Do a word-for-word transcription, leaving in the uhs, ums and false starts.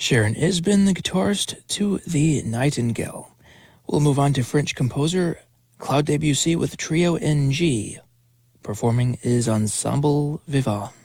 Sharon Isbin, the guitarist, to The Nightingale. We'll move on to French composer Claude Debussy with Trio N G. Performing is Ensemble Vivant.